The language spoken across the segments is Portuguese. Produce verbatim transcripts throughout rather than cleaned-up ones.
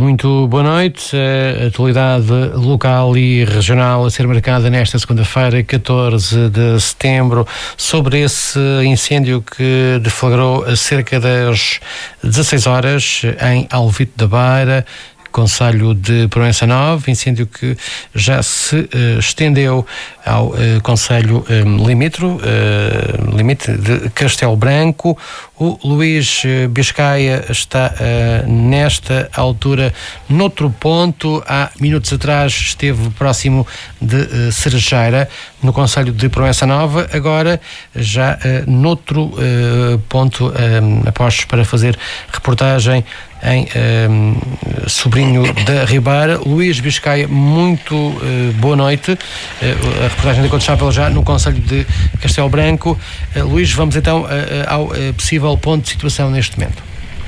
muito boa noite. A atualidade local e regional a ser marcada nesta segunda-feira, catorze de setembro, sobre esse incêndio que deflagrou a cerca das dezasseis horas em Alvito da Beira, concelho de Proença Nova, incêndio que já se uh, estendeu ao uh, concelho um, limítro, uh, limite de Castelo Branco. O Luís Biscaia está uh, nesta altura noutro ponto. Há minutos atrás esteve próximo de uh, Cerejeira, no concelho de Proença Nova, agora já uh, noutro uh, ponto, um, apostos para fazer reportagem em um, Sobrinho da Ribeira. Luís Biscaia, muito uh, boa noite. Uh, a reportagem da Conde Chapel já no concelho de Castelo Branco. Uh, Luís, vamos então uh, ao uh, possível ponto de situação neste momento.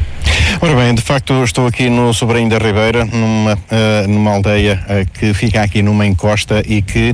Ora bem, de facto estou aqui no Sobrinho da Ribeira, numa, uh, numa aldeia uh, que fica aqui numa encosta e que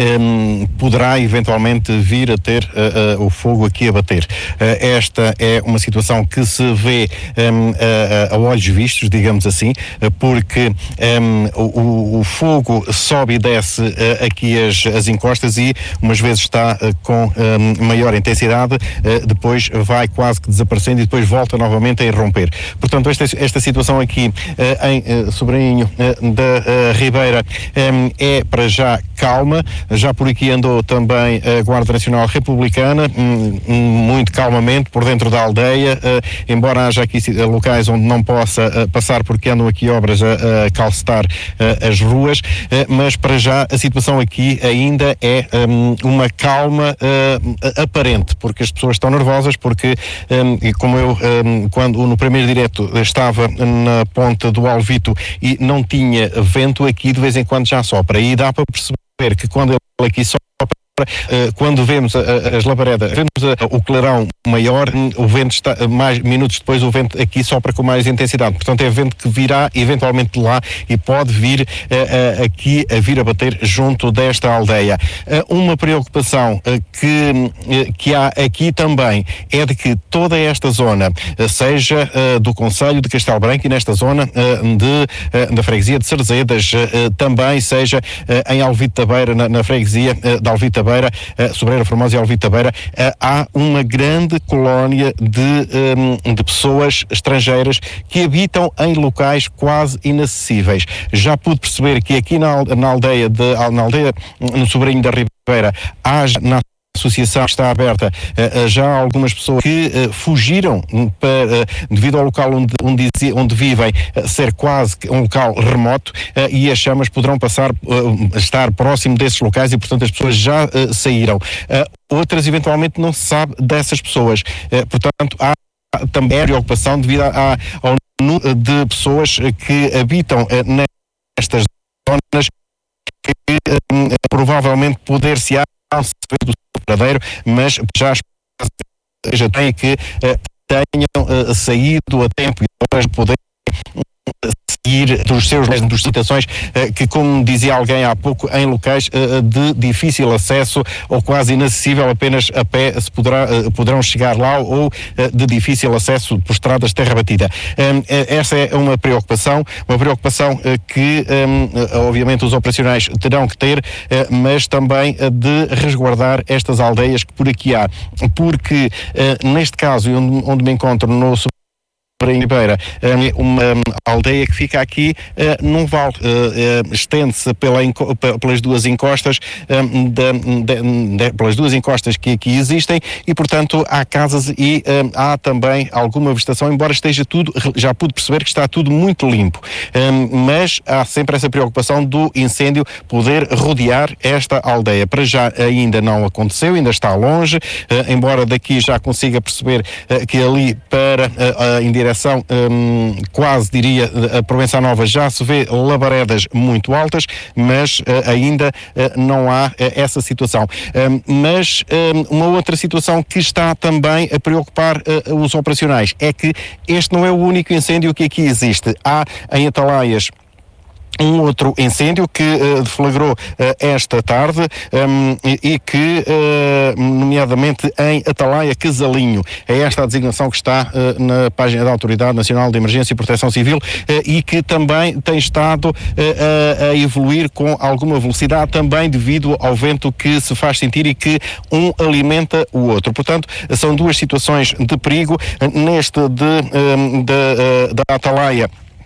um, poderá eventualmente vir a ter uh, uh, o fogo aqui a bater. Uh, esta é uma situação que se vê um, uh, uh, a olhos vistos, digamos assim, uh, porque um, o, o fogo sobe e desce uh, aqui as, as encostas e umas vezes está uh, com um, maior intensidade, uh, depois vai quase que desaparecendo e depois volta novamente a irromper. Portanto, esta, esta situação aqui uh, em uh, Sobrinho uh, da uh, Ribeira um, é para já calma. Já por aqui andou também a Guarda Nacional Republicana, um, um, muito calmamente por dentro da aldeia, uh, embora haja aqui uh, locais onde não possa uh, passar porque andam aqui obras a, a calcetar uh, as ruas, uh, mas para já a situação aqui ainda é um, uma calma uh, aparente, porque as pessoas estão nervosas, porque um, como eu um, quando no primeiro direto estava na ponta do Alvito e não tinha vento, aqui de vez em quando já sopra, e dá para perceber que quando ele aqui sopra, quando vemos as labaredas, vemos o clarão maior, o vento está, mais minutos depois o vento aqui sopra com mais intensidade, portanto é vento que virá eventualmente de lá e pode vir aqui a vir a bater junto desta aldeia. Uma preocupação que, que há aqui também é de que toda esta zona, seja do concelho de Castelo Branco e nesta zona de, da freguesia de Cerzedas, também seja em Alvito da Beira, na, na freguesia de Alvito da Beira, Uh, Sobreira Formosa e Alvito da Beira, uh, há uma grande colónia de, um, de pessoas estrangeiras que habitam em locais quase inacessíveis. Já pude perceber que aqui na, na aldeia, de, na aldeia, no Sobrinho da Ribeira, há na associação que está aberta, uh, já há algumas pessoas que uh, fugiram para, uh, devido ao local onde, onde, onde vivem uh, ser quase um local remoto, uh, e as chamas poderão passar, uh, estar próximo desses locais e portanto as pessoas já uh, saíram. Uh, outras eventualmente não se sabe dessas pessoas. Uh, portanto há também preocupação devido a, a, ao número de pessoas que habitam uh, nestas zonas que uh, provavelmente poder-se-á do verdadeiro, mas já, já tem que uh, tenham uh, saído a tempo e horas de poder seguir dos seus dos situações uh, que, como dizia alguém há pouco, em locais uh, de difícil acesso ou quase inacessível, apenas a pé se poderá, uh, poderão chegar lá, ou uh, de difícil acesso por estradas de terra batida. Um, uh, essa é uma preocupação, uma preocupação uh, que um, uh, obviamente os operacionais terão que ter, uh, mas também uh, de resguardar estas aldeias que por aqui há, porque uh, neste caso onde, onde me encontro no Ribeira, uma aldeia que fica aqui uh, num vale, uh, uh, estende-se pela, pelas duas encostas, um, de, de, de, pelas duas encostas que aqui existem, e portanto há casas e um, há também alguma vegetação, embora esteja tudo, já pude perceber que está tudo muito limpo, um, mas há sempre essa preocupação do incêndio poder rodear esta aldeia. Para já ainda não aconteceu, ainda está longe, uh, embora daqui já consiga perceber uh, que ali para uh, uh, em direção Um, quase diria a Proença Nova já se vê labaredas muito altas, mas uh, ainda uh, não há uh, essa situação. Um, mas um, uma outra situação que está também a preocupar uh, os operacionais é que este não é o único incêndio que aqui existe. Há em Atalaias um outro incêndio que uh, deflagrou uh, esta tarde um, e, e que, uh, nomeadamente em Atalaia Casalinho, é esta a designação que está uh, na página da Autoridade Nacional de Emergência e Proteção Civil uh, e que também tem estado uh, a, a evoluir com alguma velocidade, também devido ao vento que se faz sentir e que um alimenta o outro. Portanto, são duas situações de perigo. Neste de, um, de, uh, da Atalaia,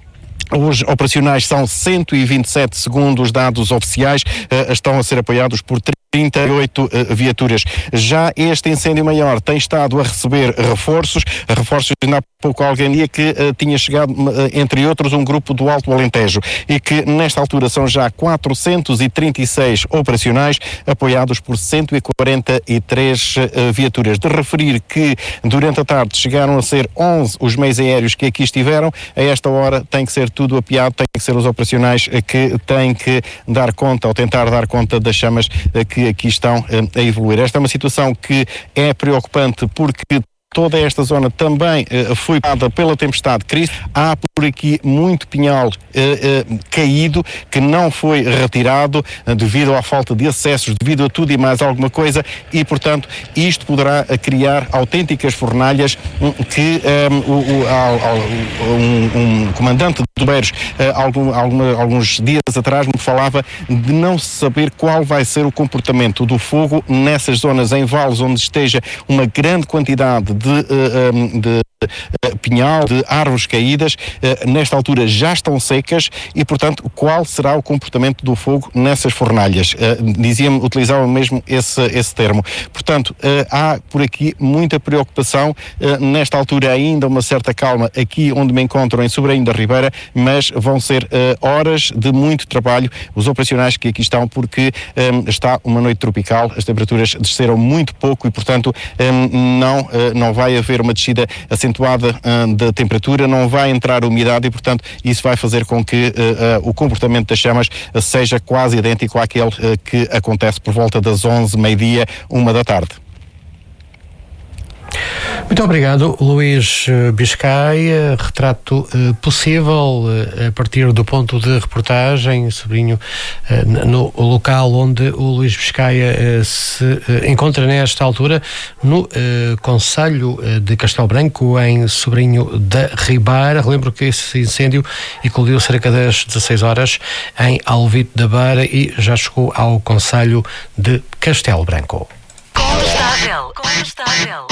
os operacionais são cento e vinte e sete, segundo os dados oficiais, uh, estão a ser apoiados por trinta e oito uh, viaturas. Já este incêndio maior tem estado a receber reforços, reforços ainda há pouco alguém dia que uh, tinha chegado, uh, entre outros, um grupo do Alto Alentejo e que nesta altura são já quatrocentos e trinta e seis operacionais apoiados por cento e quarenta e três uh, viaturas. De referir que durante a tarde chegaram a ser onze os meios aéreos que aqui estiveram, a esta hora tem que ser tudo apiado, tem que ser os operacionais uh, que têm que dar conta ou tentar dar conta das chamas uh, que aqui estão uh, a evoluir. Esta é uma situação que é preocupante porque toda esta zona também uh, foi dada pela tempestade Cris. Há por aqui muito pinhal uh, uh, caído que não foi retirado uh, devido à falta de acessos, devido a tudo e mais alguma coisa e, portanto, isto poderá uh, criar autênticas fornalhas um, que um, o, o, ao, ao, um, um comandante de bombeiros uh, algum, alguma, alguns dias atrás me falava de não saber qual vai ser o comportamento do fogo nessas zonas em vales onde esteja uma grande quantidade de de, uh, de uh, pinhal, de árvores caídas, uh, nesta altura já estão secas e, portanto, qual será o comportamento do fogo nessas fornalhas? Uh, dizia-me, utilizava mesmo esse, esse termo. Portanto, uh, há por aqui muita preocupação, uh, nesta altura ainda uma certa calma aqui onde me encontro em Sobrainho da Ribeira, mas vão ser uh, horas de muito trabalho os operacionais que aqui estão porque um, está uma noite tropical, as temperaturas desceram muito pouco e, portanto, um, não, uh, não vai haver uma descida acentuada uh, da temperatura, não vai entrar umidade e, portanto, isso vai fazer com que uh, uh, o comportamento das chamas uh, seja quase idêntico àquele uh, que acontece por volta das onze, meio-dia, uma da tarde. Muito obrigado, Luís Biscaia. Retrato uh, possível uh, a partir do ponto de reportagem, sobrinho, uh, no local onde o Luís Biscaia uh, se uh, encontra nesta altura, no uh, concelho de Castelo Branco, em Sobrinho da Ribeira. Relembro que esse incêndio eclodiu cerca das dezasseis horas em Alvito da Beira e já chegou ao concelho de Castelo Branco. Condestável, condestável.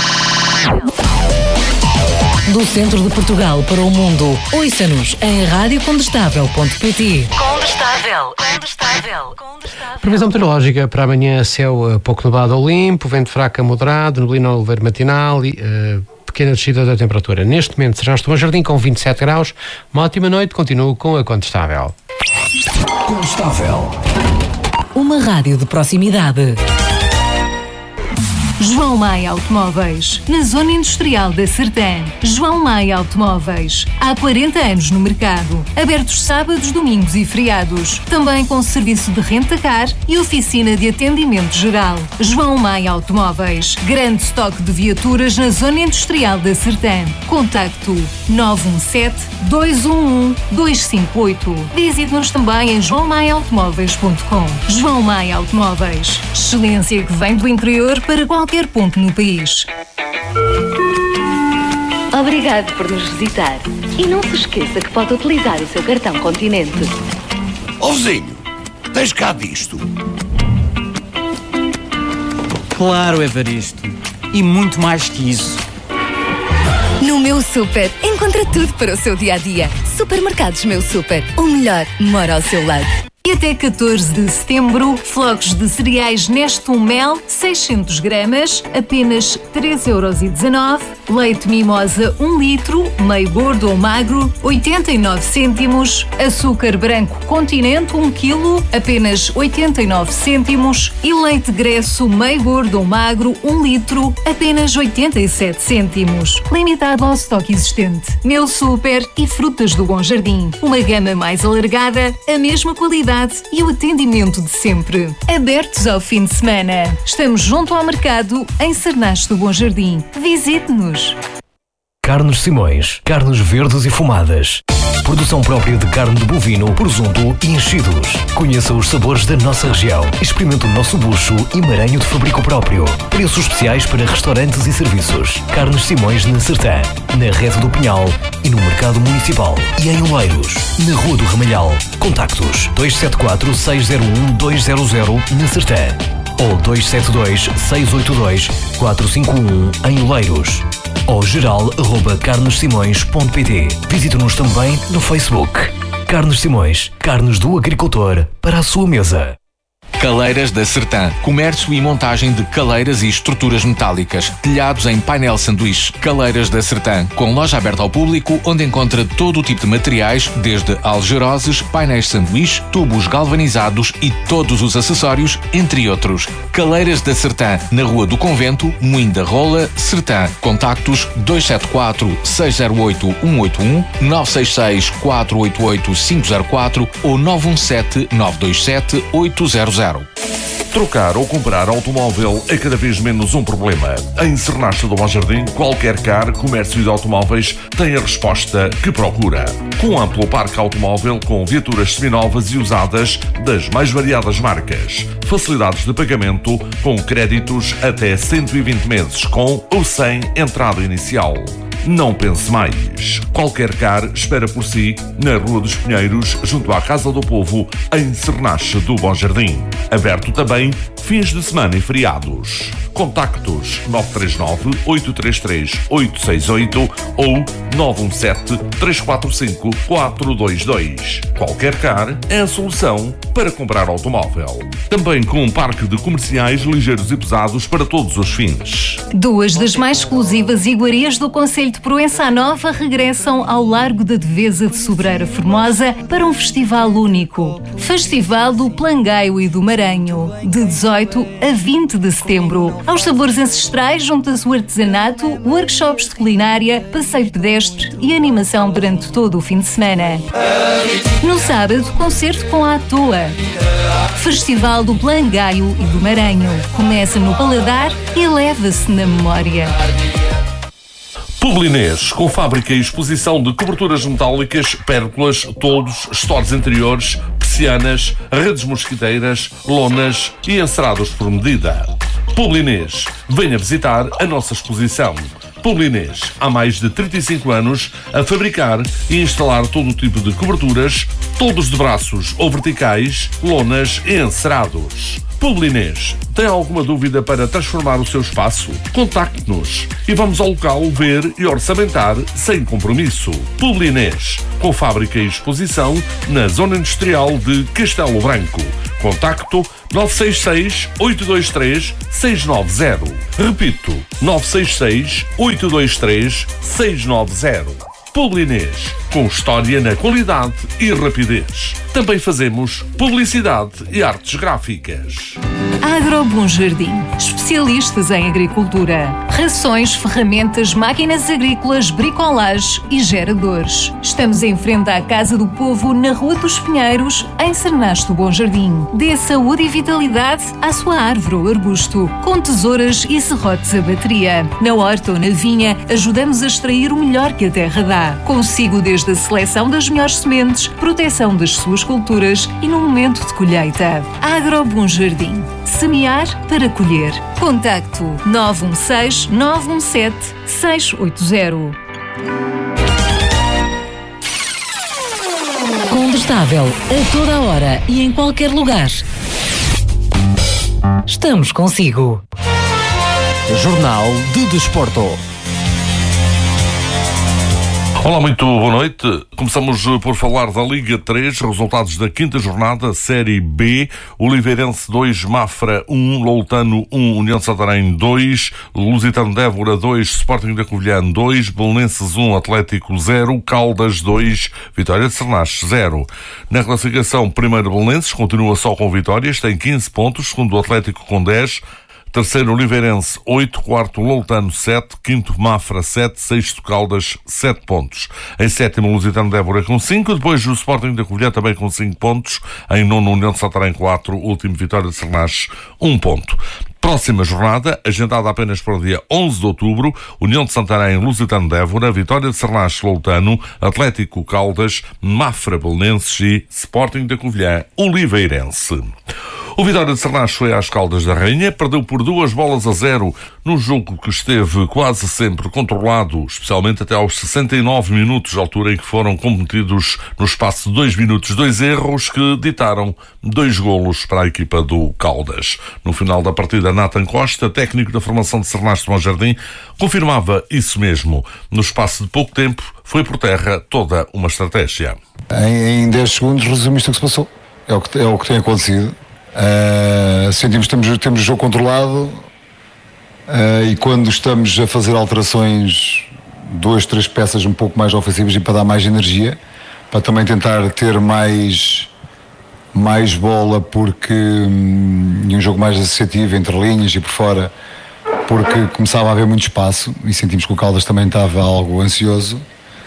Do centro de Portugal para o mundo, ouça-nos em rádio condestável ponto pt. Condestável, condestável, condestável. Previsão meteorológica para amanhã: céu pouco nublado ou limpo, vento fraco a moderado, neblina ao leveiro matinal e uh, pequena descida da temperatura. Neste momento será um jardim com vinte e sete graus. Uma ótima noite, continuo com a Condestável. Condestável. Uma rádio de proximidade. João Maia Automóveis, na Zona Industrial da Sertã. João Maia Automóveis, há quarenta anos no mercado, abertos sábados, domingos e feriados, também com serviço de renta-car e oficina de atendimento geral. João Maia Automóveis, grande estoque de viaturas na Zona Industrial da Sertã. Contacto nove um sete, dois um um, dois cinco oito. Visite-nos também em joão maia automóveis ponto com. João Maia Automóveis, excelência que vem do interior para qualquer ponto no país. Obrigado por nos visitar. E não se esqueça que pode utilizar o seu cartão Continente. Ó vizinho, tens cá disto? Claro, Evaristo. E muito mais que isso. No Meu Super, encontra tudo para o seu dia-a-dia. Supermercados Meu Super, o melhor mora ao seu lado. E até catorze de setembro, flocos de cereais Nestum Mel, seiscentos gramas, apenas três euros e dezanove. Leite Mimosa um litro, meio gordo ou magro, oitenta e nove cêntimos. Açúcar branco Continente um quilo, apenas oitenta e nove cêntimos. E leite Gresso meio gordo ou magro, um litro, apenas oitenta e sete cêntimos. Limitado ao estoque existente. Meu Super e Frutas do Bom Jardim. Uma gama mais alargada, a mesma qualidade e o atendimento de sempre. Abertos ao fim de semana. Estamos junto ao mercado, em Cernache do Bom Jardim. Visite-nos. Carnes Simões, carnes verdes e fumadas. Produção própria de carne de bovino, presunto e enchidos. Conheça os sabores da nossa região. Experimente o nosso bucho e maranho de fabrico próprio. Preços especiais para restaurantes e serviços. Carnes Simões na Sertã, na Rede do Pinhal e no Mercado Municipal. E em Oleiros, na Rua do Ramalhal. Contactos dois sete quatro, seis zero um, dois zero zero na Sertã ou dois sete dois, seis oito dois, quatro cinco um em Oleiros. Ou geral arroba carnes simões ponto pt. Visite-nos também no Facebook. Carnes Simões, carnes do agricultor para a sua mesa. Caleiras da Sertã. Comércio e montagem de caleiras e estruturas metálicas. Telhados em painel sanduíche. Caleiras da Sertã. Com loja aberta ao público, onde encontra todo o tipo de materiais, desde algeroses, painéis sanduíche, tubos galvanizados e todos os acessórios, entre outros. Caleiras da Sertã. Na Rua do Convento, Moinho da Rola, Sertã. Contactos dois sete quatro, seis zero oito, um oito um, nove seis seis, quatro oito oito, cinco zero quatro ou nove um sete, nove dois sete, oito zero zero. Trocar ou comprar automóvel é cada vez menos um problema. Em Sernacha do Bom Jardim, qualquer car, comércio de automóveis tem a resposta que procura. Com amplo parque automóvel, com viaturas seminovas e usadas das mais variadas marcas. Facilidades de pagamento com créditos até cento e vinte meses, com ou sem entrada inicial. Não pense mais. Qualquer car espera por si na Rua dos Pinheiros, junto à Casa do Povo, em Sernacha do Bom Jardim. Aberto também fins de semana e feriados. Contactos nove três nove, oito três três, oito seis oito ou nove um sete, três quatro cinco, quatro dois dois. Qualquer car é a solução para comprar automóvel. Também com um parque de comerciais ligeiros e pesados para todos os fins. Duas das mais exclusivas iguarias do Concelho de Proença Nova regressam ao Largo da Devesa de Sobreira Formosa para um festival único. Festival do Plangaio e do Maranho, de dezoito a vinte de setembro. Aos sabores ancestrais junta-se o artesanato, workshops de culinária, passeio pedestre e animação durante todo o fim de semana. No sábado, concerto com a Toa. Festival do Plangaio e do Maranho. Começa no paladar e leva-se na memória. Publinês, com fábrica e exposição de coberturas metálicas, pérgolas, toldos, stores interiores, persianas, redes mosquiteiras, lonas e encerados por medida. Publinês, venha visitar a nossa exposição. Publinês, há mais de trinta e cinco anos, a fabricar e instalar todo o tipo de coberturas, toldos de braços ou verticais, lonas e encerados. Publinês, tem alguma dúvida para transformar o seu espaço? Contacte-nos e vamos ao local ver e orçamentar sem compromisso. Publinês, com fábrica e exposição na Zona Industrial de Castelo Branco. Contacto nove seis seis, oito dois três, seis nove zero. Repito, nove seis seis, oito dois três, seis nove zero. Publinês, com história na qualidade e rapidez. Também fazemos publicidade e artes gráficas. Agro Bom Jardim, especialistas em agricultura. Rações, ferramentas, máquinas agrícolas, bricolage e geradores. Estamos em frente à Casa do Povo, na Rua dos Pinheiros, em Sernacha do Bom Jardim. Dê saúde e vitalidade à sua árvore ou arbusto, com tesouras e serrotes a bateria. Na horta ou na vinha, ajudamos a extrair o melhor que a terra dá. Consigo desde a seleção das melhores sementes, proteção das suas culturas e no momento de colheita. Agro Bom Jardim. Semear para colher. Contacto nove um seis, nove um sete, seis oito zero. Combustável a toda a hora e em qualquer lugar. Estamos consigo. Jornal de Desporto. Olá, muito boa noite. Começamos por falar da Liga três, resultados da quinta jornada, Série B. Oliveirense dois, Mafra um, Loutano um, União de Santarém dois, Lusitano de Évora dois, Sporting da Covilhã dois, Belenenses um, Atlético zero, Caldas dois, Vitória de Sernache zero. Na classificação, primeiro Belenenses continua só com vitórias, tem quinze pontos, segundo o Atlético com dez, terceiro Oliveirense oito, quarto Loutano sete, quinto Mafra sete, sexto Caldas sete pontos. Em sétimo Lusitano de Évora com cinco, depois o Sporting da Covilhã também com cinco pontos, em nono União de Santarém quatro, último Vitória de Sernache um ponto. Próxima jornada, agendada apenas para o dia onze de outubro, União de Santarém, Lusitano de Évora, Vitória de Serlache Loutano, Atlético Caldas, Mafra Belenenses e Sporting da Covilhã Oliveirense. O Vitória de Serlache foi às Caldas da Rainha, perdeu por duas bolas a zero num jogo que esteve quase sempre controlado, especialmente até aos sessenta e nove minutos, altura em que foram cometidos no espaço de dois minutos dois erros que ditaram dois golos para a equipa do Caldas. No final da partida, Nathan Costa, técnico da formação de Serlache de Monjardim, confirmava isso mesmo. No espaço de pouco tempo, foi por terra toda uma estratégia. Em, em dez segundos resumiste o que se passou. É o que, é o que tem acontecido. Uh, sentimos que temos, temos o jogo controlado uh, e quando estamos a fazer alterações, duas, três peças um pouco mais ofensivas e para dar mais energia, para também tentar ter mais, mais bola, porque hum, e um jogo mais associativo entre linhas e por fora, porque começava a haver muito espaço e sentimos que o Caldas também estava algo ansioso.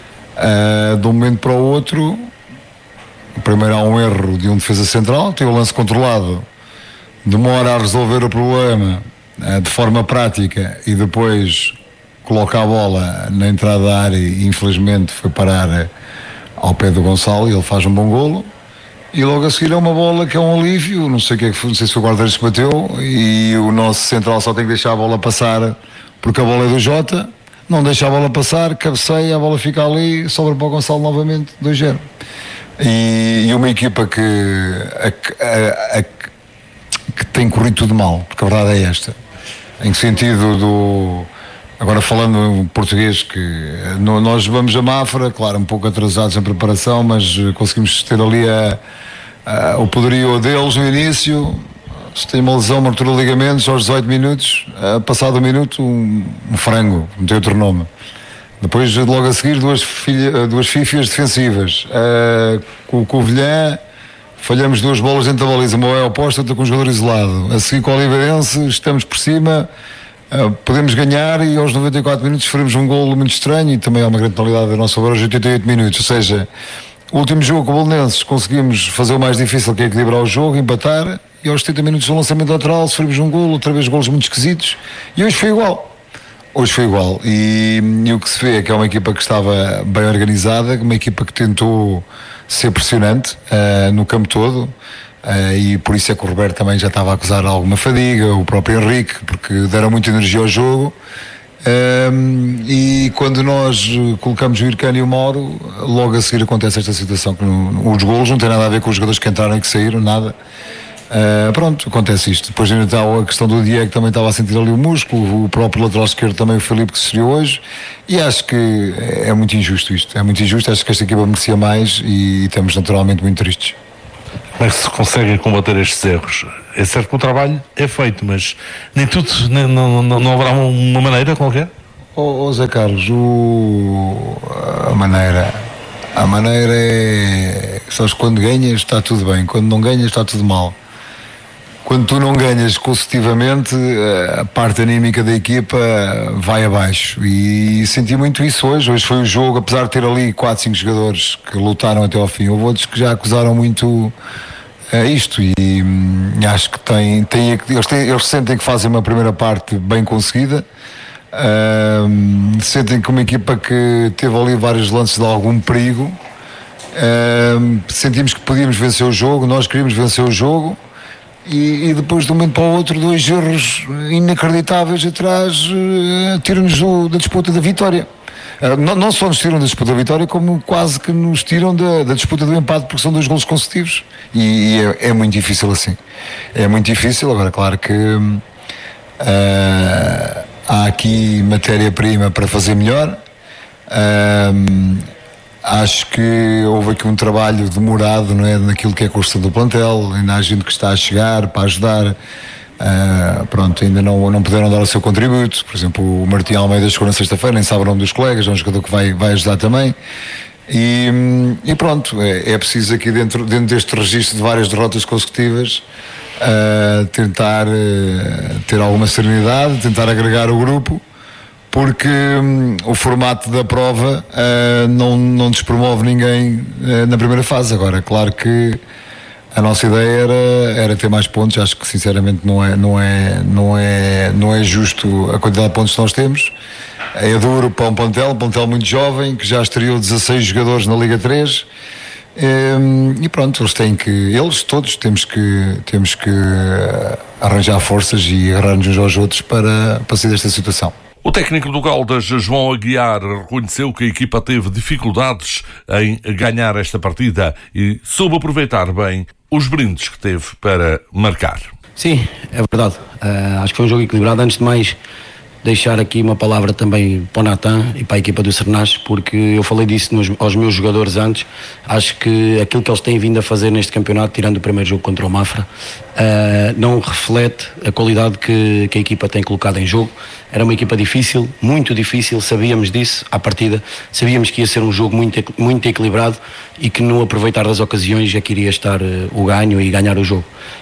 Uh, de um momento para o outro, primeiro há um erro de um defesa central, tem o lance controlado, demora a resolver o problema uh, de forma prática e depois coloca a bola na entrada da área e infelizmente foi parar uh, ao pé do Gonçalo e ele faz um bom golo. E logo a seguir é uma bola que é um alívio, não sei o que é que foi, não sei se foi o guarda-redes que bateu e o nosso central só tem que deixar a bola passar porque a bola é do Jota, não deixa a bola passar, cabeceia, a bola fica ali, sobra para o Gonçalo novamente, dois zero. E, e uma equipa que, a, a, a, que tem corrido tudo mal, porque a verdade é esta. Em que sentido do... Agora falando em português, que no, nós vamos a Mafra, claro, um pouco atrasados em preparação, mas conseguimos ter ali a, a, o poderio deles no início. Se tem uma lesão, uma ruptura de ligamentos, aos dezoito minutos, a passado um minuto, um, um frango, não tem outro nome. Depois, logo a seguir, duas, filha, duas fifias defensivas. Uh, com o Covilhã, falhamos duas bolas dentro da baliza. Uma é oposta, outra com um jogador isolado. A seguir com o Oliveirense, estamos por cima, uh, podemos ganhar e aos noventa e quatro minutos sofremos um golo muito estranho e também há uma grande penalidade da nossa favor aos oitenta e oito minutos. Ou seja, o último jogo com o Belenenses conseguimos fazer o mais difícil, que é equilibrar o jogo, empatar, e aos setenta minutos do lançamento lateral sofremos um golo, outra vez golos muito esquisitos, e hoje foi igual. Hoje foi igual e, e o que se vê é que é uma equipa que estava bem organizada, uma equipa que tentou ser pressionante uh, no campo todo uh, e por isso é que o Roberto também já estava a acusar alguma fadiga, o próprio Henrique, porque deram muita energia ao jogo uh, e quando nós colocamos o Ircano e o Mauro, logo a seguir acontece esta situação, que no, os golos não têm nada a ver com os jogadores que entraram e que saíram, nada. Uh, pronto, acontece isto. Depois ainda está a questão do Diego, que também estava a sentir ali o músculo, o próprio lateral esquerdo também, o Filipe, que se estreou hoje, e acho que é muito injusto isto, é muito injusto, acho que esta equipa merecia mais e estamos naturalmente muito tristes. Como é que se conseguem combater estes erros? É certo que o trabalho é feito, mas nem tudo, nem, não, não, não haverá uma maneira qualquer? Ó oh, Zé Carlos, o, a maneira a maneira é, sabes, quando ganhas está tudo bem, quando não ganhas está tudo mal. Quando tu não ganhas consecutivamente, a parte anímica da equipa vai abaixo e senti muito isso hoje. Hoje foi o jogo, apesar de ter ali quatro, cinco jogadores que lutaram até ao fim, houve outros que já acusaram muito uh, isto e hum, acho que tem, tem, eles, têm, eles sentem que fazem uma primeira parte bem conseguida, uh, sentem que uma equipa que teve ali vários lances de algum perigo, uh, sentimos que podíamos vencer o jogo, nós queríamos vencer o jogo. E, e depois de um momento para o outro, dois erros inacreditáveis atrás uh, tiram-nos do, da disputa da vitória. Uh, não, não só nos tiram da disputa da vitória, como quase que nos tiram da, da disputa do empate, porque são dois golos consecutivos. E, e é, é muito difícil assim. É muito difícil. Agora, claro que uh, há aqui matéria-prima para fazer melhor. Uh, Acho que houve aqui um trabalho demorado, não é, naquilo que é a construção do plantel, ainda há gente que está a chegar para ajudar, uh, pronto, ainda não, não puderam dar o seu contributo. Por exemplo, o Martim Almeida chegou na sexta-feira, nem sabe o nome dos colegas, é um jogador que vai, vai ajudar também. E, e pronto, é, é preciso aqui dentro, dentro deste registro de várias derrotas consecutivas uh, tentar uh, ter alguma serenidade, tentar agregar o grupo, porque hum, o formato da prova uh, não, não despromove ninguém uh, na primeira fase. Agora, claro que A nossa ideia era, era ter mais pontos. Acho que sinceramente não é, não, é, não, é, não é justo a quantidade de pontos que nós temos. É duro para um plantel, um plantel muito jovem, que já estreou dezasseis jogadores na Liga três. E pronto, eles têm que, eles todos temos que, temos que arranjar forças e agarrar-nos uns aos outros para, para sair desta situação. O técnico do Caldas, João Aguiar, reconheceu que a equipa teve dificuldades em ganhar esta partida e soube aproveitar bem os brindes que teve para marcar. Sim, é verdade. Uh, acho que foi um jogo equilibrado. Antes de mais, deixar aqui uma palavra também para o Natan e para a equipa do Sernás, porque eu falei disso nos, aos meus jogadores antes. Acho que aquilo que eles têm vindo a fazer neste campeonato, tirando o primeiro jogo contra o Mafra, uh, não reflete a qualidade que, que a equipa tem colocado em jogo. Era uma equipa difícil, muito difícil, sabíamos disso à partida, sabíamos que ia ser um jogo muito, muito equilibrado e que no aproveitar das ocasiões já queria estar uh, o ganho e ganhar o jogo.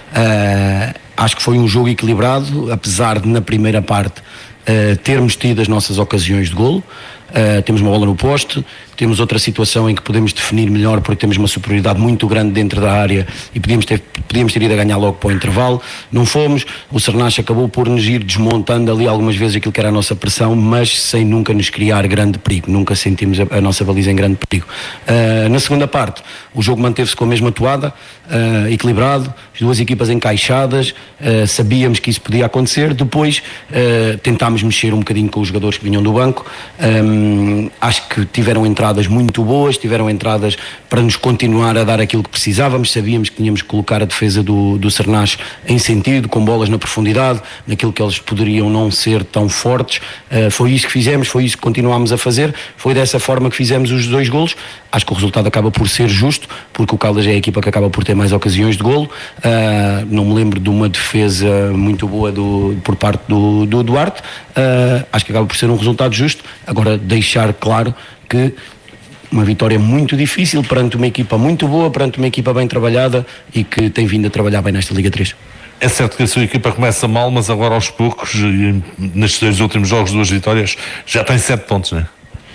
Uh, acho que foi um jogo equilibrado, apesar de na primeira parte Uh, termos tido as nossas ocasiões de golo. Uh, temos uma bola no poste, temos outra situação em que podemos definir melhor porque temos uma superioridade muito grande dentro da área e podíamos ter, podíamos ter ido a ganhar logo para o intervalo. Não fomos. O Sernach acabou por nos ir desmontando ali algumas vezes aquilo que era a nossa pressão, mas sem nunca nos criar grande perigo. Nunca sentimos a, a nossa baliza em grande perigo. Uh, na segunda parte, o jogo manteve-se com a mesma toada, uh, equilibrado, as duas equipas encaixadas, uh, sabíamos que isso podia acontecer. Depois uh, tentámos mexer um bocadinho com os jogadores que vinham do banco. Um, acho que tiveram entradas muito boas, tiveram entradas para nos continuar a dar aquilo que precisávamos. Sabíamos que tínhamos que colocar a defesa do, do Sernach em sentido, com bolas na profundidade, naquilo que eles poderiam não ser tão fortes. Uh, foi isso que fizemos, foi isso que continuámos a fazer, foi dessa forma que fizemos os dois golos. Acho que o resultado acaba por ser justo, porque o Caldas é a equipa que acaba por ter mais ocasiões de golo. Uh, não me lembro de uma defesa muito boa do, por parte do, do Duarte. Uh, acho que acaba por ser um resultado justo. Agora, deixar claro que uma vitória muito difícil perante uma equipa muito boa, perante uma equipa bem trabalhada e que tem vindo a trabalhar bem nesta Liga três. É certo que a sua equipa começa mal, mas agora aos poucos, nestes dois últimos jogos, duas vitórias, já tem sete pontos, não é?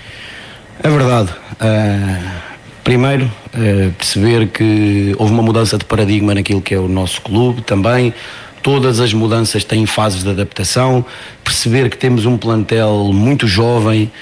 É verdade. Uh, primeiro, uh, perceber que houve uma mudança de paradigma naquilo que é o nosso clube também. Todas as mudanças têm fases de adaptação. Perceber que temos um plantel muito jovem,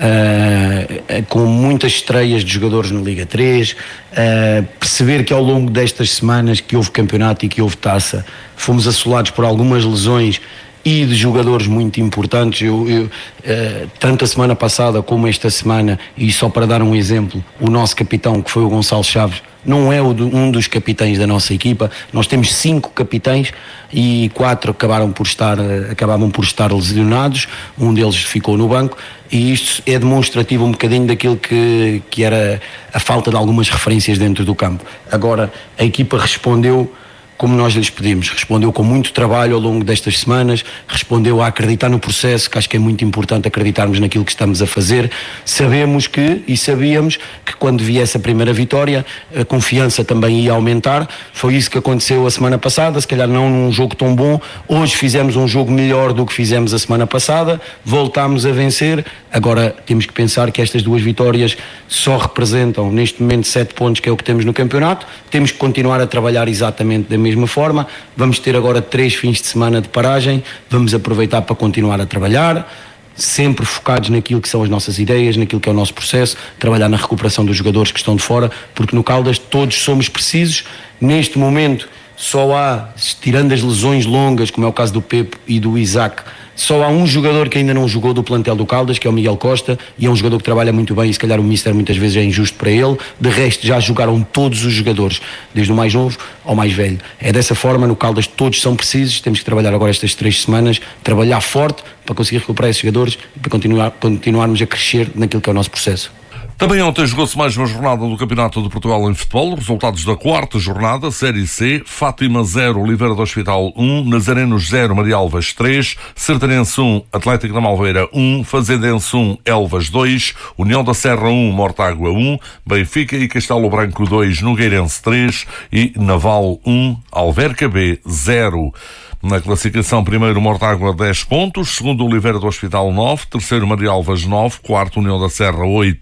uh, com muitas estreias de jogadores na Liga três. Uh, perceber que ao longo destas semanas que houve campeonato e que houve taça, fomos assolados por algumas lesões e de jogadores muito importantes. Eu, eu, uh, tanto a semana passada como esta semana, e só para dar um exemplo, o nosso capitão, que foi o Gonçalo Chaves, não é o do, um dos capitães da nossa equipa. Nós temos cinco capitães e quatro acabaram por estar, acabavam por estar lesionados, um deles ficou no banco, e isto é demonstrativo um bocadinho daquilo que, que era a falta de algumas referências dentro do campo. Agora, a equipa respondeu como nós lhes pedimos, respondeu com muito trabalho ao longo destas semanas, respondeu a acreditar no processo, que acho que é muito importante acreditarmos naquilo que estamos a fazer. Sabemos que, e sabíamos que quando viesse a primeira vitória, a confiança também ia aumentar. Foi isso que aconteceu a semana passada, se calhar não num jogo tão bom. Hoje fizemos um jogo melhor do que fizemos a semana passada, voltámos a vencer. Agora temos que pensar que estas duas vitórias só representam neste momento sete pontos, que é o que temos no campeonato. Temos que continuar a trabalhar exatamente da mesma forma. Vamos ter agora três fins de semana de paragem, vamos aproveitar para continuar a trabalhar, sempre focados naquilo que são as nossas ideias, naquilo que é o nosso processo, trabalhar na recuperação dos jogadores que estão de fora, porque no Caldas todos somos precisos. Neste momento só há, tirando as lesões longas, como é o caso do Pepe e do Isaac, só há um jogador que ainda não jogou do plantel do Caldas, que é o Miguel Costa, e é um jogador que trabalha muito bem, e se calhar o Mister muitas vezes é injusto para ele. De resto, já jogaram todos os jogadores, desde o mais novo ao mais velho. É dessa forma, no Caldas todos são precisos. Temos que trabalhar agora estas três semanas, trabalhar forte para conseguir recuperar esses jogadores e para continuar, continuarmos a crescer naquilo que é o nosso processo. Também ontem jogou-se mais uma jornada do Campeonato de Portugal em futebol. Resultados da quarta jornada, Série C: Fátima zero, Oliveira do Hospital um, Nazarenos zero, Marialvas três, Sertanense um, Atlético da Malveira um, Fazendense um, Elvas dois, União da Serra um, Mortágua um, Benfica e Castelo Branco dois, Nogueirense três e Naval um, Alverca B zero. Na classificação, primeiro Mortágua dez pontos, segundo Oliveira do Hospital nove, terceiro Marialvas nove, quarto União da Serra oito,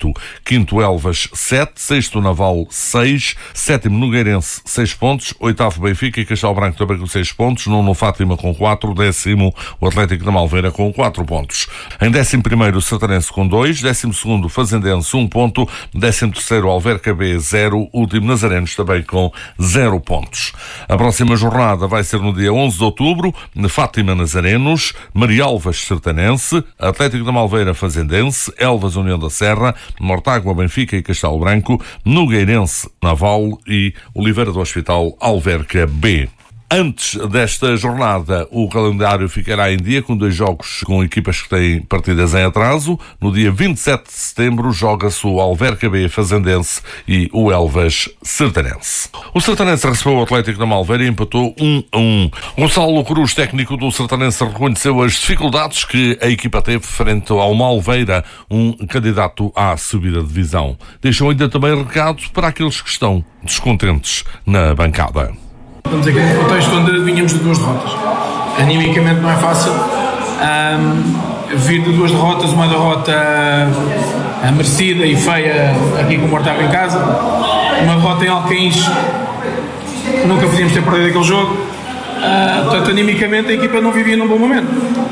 quinto Elvas sete, sexto Naval seis, sétimo Nogueirense seis pontos, oitavo Benfica e Castelo Branco também com seis pontos, nono Fátima com quatro, décimo o Atlético da Malveira com quatro pontos. Em décimo primeiro o Sertanense com dois, décimo segundo Fazendense um ponto, décimo terceiro Alverca B zero, último Nazarenos também com zero pontos. A próxima jornada vai ser no dia onze de outubro, Fátima Nazarenos, Marialvas Sertanense, Atlético da Malveira Fazendense, Elvas União da Serra, Mortágua Benfica e Castelo Branco, Nogueirense Naval e Oliveira do Hospital Alverca B. Antes desta jornada, o calendário ficará em dia com dois jogos com equipas que têm partidas em atraso. No dia vinte e sete de setembro joga-se o Alverca B Fazendense e o Elvas Sertanense. O Sertanense recebeu o Atlético da Malveira e empatou um a um. Gonçalo Cruz, técnico do Sertanense, reconheceu as dificuldades que a equipa teve frente ao Malveira, um candidato à subida de divisão. Deixou ainda também recado para aqueles que estão descontentes na bancada. Estamos aqui num contexto onde vinhamos de duas derrotas. Animicamente não é fácil. Um, vir de duas derrotas, uma derrota uh, merecida e feia aqui com o Mortágua em casa, uma derrota em Alcaíns, nunca podíamos ter perdido aquele jogo. Uh, portanto, animicamente a equipa não vivia num bom momento.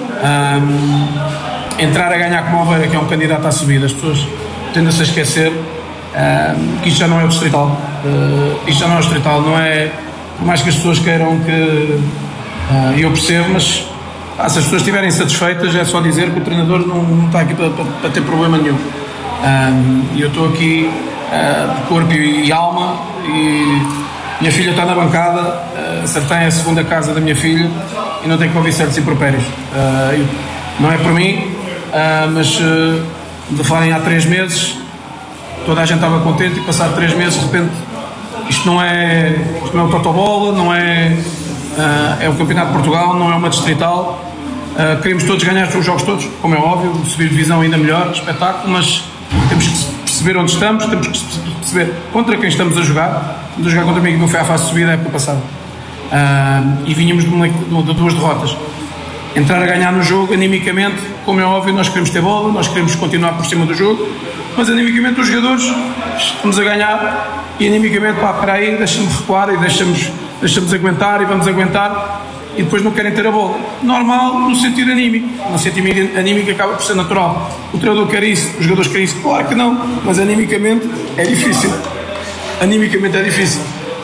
Um, entrar a ganhar com o Malveira, que é um candidato à subida, as pessoas tendem-se a esquecer uh, que isto já não é o distrital. Uh, isto já não é o distrital, não é. Por mais que as pessoas queiram que uh, eu percebo, mas ah, se as pessoas estiverem satisfeitas é só dizer que o treinador não, não está aqui para, para, para ter problema nenhum. E uh, eu estou aqui uh, de corpo e, e alma, e minha filha está na bancada, uh, Sertã é a segunda casa da minha filha e não tenho que ouvir certos impropérios. Uh, eu, não é por mim, uh, mas uh, de falarem há três meses, toda a gente estava contente e passado três meses de repente Isto não é, isto não é o Totobola, não é, uh, é o Campeonato de Portugal, não é uma distrital. Uh, queremos todos ganhar os jogos todos, como é óbvio, subir divisão ainda melhor, espetáculo, mas temos que perceber onde estamos, temos que perceber contra quem estamos a jogar. Estamos a jogar contra mim que não foi à fase de subida a época passada. Uh, e vinhamos de, uma, de duas derrotas. Entrar a ganhar no jogo, animicamente, como é óbvio, nós queremos ter bola, nós queremos continuar por cima do jogo, mas animicamente os jogadores estamos a ganhar e animicamente, pá, para aí, deixa-me recuar e deixamos, deixamos aguentar e vamos aguentar e depois não querem ter a bola. Normal no sentido anímico, no sentido anímico acaba por ser natural. O treinador quer isso, os jogadores querem isso, claro que não, mas animicamente é difícil. Animicamente é difícil.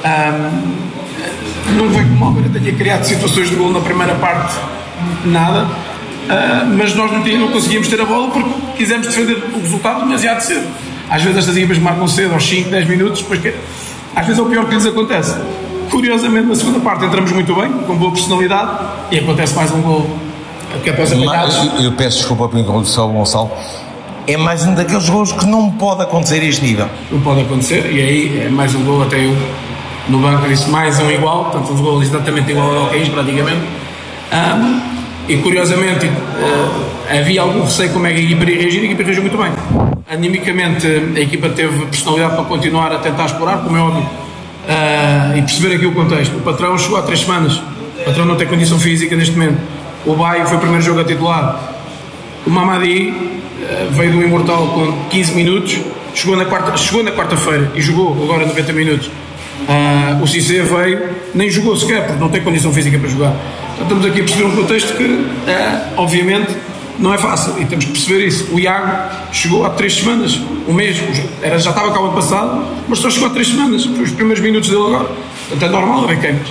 Um, não veio que o Malveira tenha criado situações de gol na primeira parte, nada, uh, mas nós não, tínhamos, não conseguíamos ter a bola porque quisemos defender o resultado demasiado cedo. Às vezes estas equipas marcam cedo, aos cinco, dez minutos, depois que, às vezes é o pior que lhes acontece. Curiosamente, na segunda parte entramos muito bem, com boa personalidade, e acontece mais um gol que é para os apanhados. Eu peço desculpa pela introdução, Gonçalo. É mais um daqueles gols que não pode acontecer a este nível. Não pode acontecer, e aí é mais um gol, até eu no banco disse mais um igual, portanto um gol exatamente igual ao Alcaíns, praticamente. Um, e curiosamente uh, havia algum receio como é que a equipa iria reagir, e a equipa reagiu muito bem. Animicamente a equipa teve personalidade para continuar a tentar explorar, como é óbvio, uh, e perceber aqui o contexto. O patrão chegou há três semanas, o patrão não tem condição física neste momento. O Baio foi o primeiro jogo a titular. O Mamadi uh, veio do Imortal com quinze minutos, chegou na, quarta, chegou na quarta-feira e jogou agora noventa minutos. Uh, o Cissé veio, nem jogou sequer, porque não tem condição física para jogar. Então estamos aqui a perceber um contexto que, uh, obviamente, não é fácil e temos que perceber isso. O Iago chegou há três semanas, um mês, era, já estava cá o ano passado, mas só chegou há três semanas, foi os primeiros minutos dele agora. Portanto é normal haver queimas.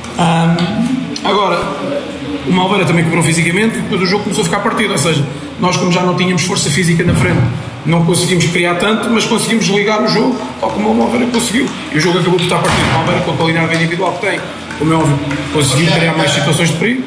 Um, agora, o Malveira também quebrou fisicamente e depois o jogo começou a ficar partido, ou seja, nós como já não tínhamos força física na frente, não conseguimos criar tanto, mas conseguimos ligar o jogo, tal como o Malveira conseguiu. E o jogo acabou por estar partido. O Malveira, com a qualidade individual que tem, como é óbvio, conseguiu criar mais situações de perigo.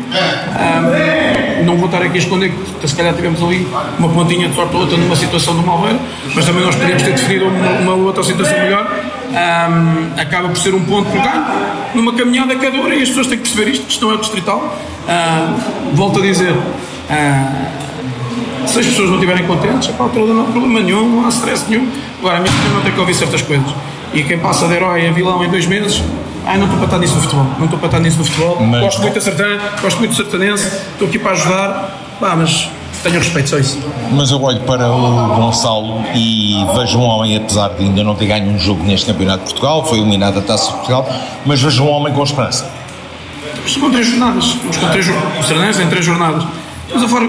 Um, não vou estar aqui a esconder que se calhar tivemos ali uma pontinha de sorte ou outra numa situação do Malveira, mas também nós podíamos ter definido uma, uma outra situação melhor. Um, acaba por ser um ponto por ganho, numa caminhada que é dura, e as pessoas têm que perceber isto, que isto não é o distrital. Uh, volto a dizer, uh, se as pessoas não estiverem contentes, pá, não há problema nenhum, não há stress nenhum. Agora, a minha filha não tem que ouvir certas coisas. E quem passa de herói a vilão em dois meses, ai, não estou para estar nisso no futebol. Não estou para estar nisso no futebol. Mas... Gosto muito da Sertã, gosto muito do sertanense, estou aqui para ajudar, pá, mas tenho respeito, só isso. mas eu olho para o Gonçalo e vejo um homem, apesar de ainda não ter ganho um jogo neste Campeonato de Portugal, foi eliminado da Taça de Portugal, mas vejo um homem com esperança. Isto com três jornadas, estamos com três jornadas, o Sertanense em três jornadas. Mas a fora,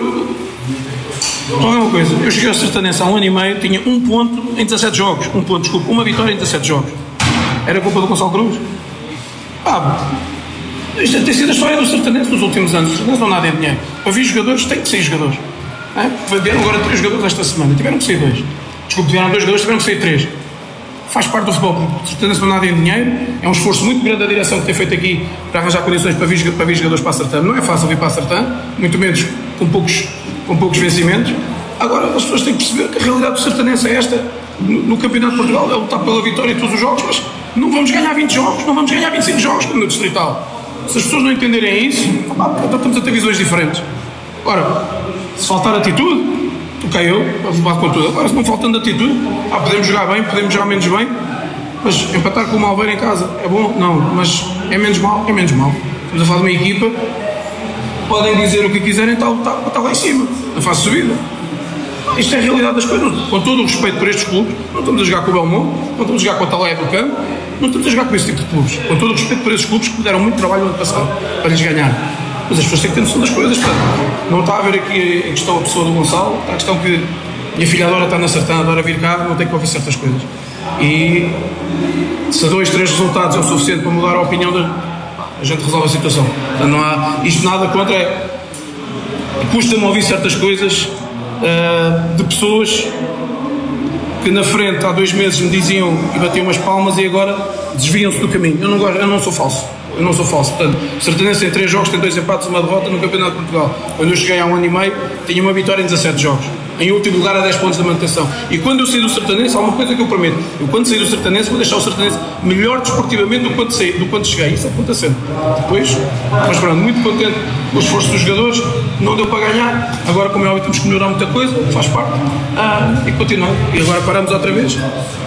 então é uma coisa, eu cheguei ao Sertanense há um ano e meio, tinha um ponto em dezassete jogos, um ponto, desculpa, uma vitória em dezassete jogos. Era culpa do Gonçalo Cruz? Ah, isto tem sido a história do Sertanense nos últimos anos. O Sertanense não nada em dinheiro. Para vir jogadores, tem que sair jogadores. É? Vieram agora três jogadores esta semana, tiveram que sair dois. Desculpe, vieram dois jogadores, tiveram que sair três. Faz parte do futebol. O Sertanense não nada em dinheiro. É um esforço muito grande da direção que tem feito aqui para arranjar condições para vir, para vir jogadores para a Sertã. Não é fácil vir para a Sertã, muito menos com poucos, com poucos vencimentos. Agora, as pessoas têm que perceber que a realidade do Sertanense é esta. No, no Campeonato de Portugal é lutar pela vitória em todos os jogos, mas não vamos ganhar vinte jogos, não vamos ganhar vinte e cinco jogos como no Distrital. Se as pessoas não entenderem isso, então estamos a ter visões diferentes. Agora, se faltar atitude, ok, eu vou levar com tudo. Agora, se não faltando atitude, ah, podemos jogar bem, podemos jogar menos bem, mas empatar com o Malveira em casa é bom? Não, mas é menos mal, é menos mal. Estamos a falar de uma equipa, podem dizer o que quiserem, está, está, está lá em cima, na fase de subida. Isto é a realidade das coisas. Com todo o respeito por estes clubes, não estamos a jogar com o Belmonte, não estamos a jogar com a Talaia do Campo, não estamos a jogar com esse tipo de clubes. Com todo o respeito por esses clubes que deram muito trabalho no ano passado para lhes ganhar. Mas as pessoas têm que ter noção das coisas. Portanto, não está a ver aqui a questão da pessoa do Gonçalo, está a questão que minha filha adora estar na Sertã, adora vir cá, não tem que ouvir certas coisas. E se dois, três resultados é o suficiente para mudar a opinião, da, a gente resolve a situação. Portanto, não há isto nada contra. É, custa-me ouvir certas coisas uh, de pessoas que na frente há dois meses me diziam e batiam umas palmas e agora desviam-se do caminho. Eu não, gosto, eu não sou falso. Eu não sou falso. Portanto, o Sertanense em três jogos tem dois empates e uma derrota no Campeonato de Portugal. Quando eu cheguei há um ano e meio, tinha uma vitória em dezassete jogos. Em último lugar a dez pontos da manutenção. E quando eu saí do Sertanense, há uma coisa que eu prometo. Eu quando saí do Sertanense, vou deixar o Sertanense melhor desportivamente do que quando, saí, do quando cheguei. Isso acontece sempre. Depois, mas pronto, muito contente com o esforço dos jogadores. Não deu para ganhar. Agora, como é óbvio, temos que melhorar muita coisa. Faz parte. Ah, e continuar. E agora paramos outra vez.